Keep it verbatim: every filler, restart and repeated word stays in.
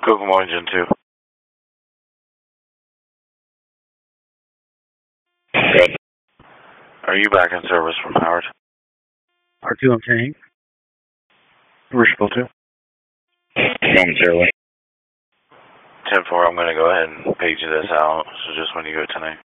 Good morning, Gen two. Good. Are you back in service from Howard? R two, I'm saying. Worshipful two. Momentarily. ten four, I'm going to go ahead and page you this out, so just when you go tonight.